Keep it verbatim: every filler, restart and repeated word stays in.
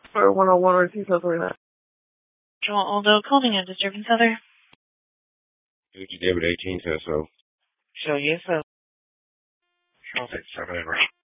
For one oh one or two so three nine. Joel Aldo, calling a disturbance other. David eighteen says so. Show you so. I'll take seven over.